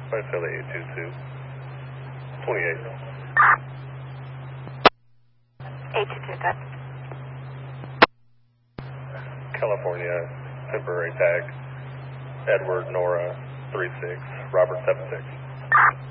Philly 822. 28. 822, good. California, temporary tag. Edward Nora 36, Robert 76.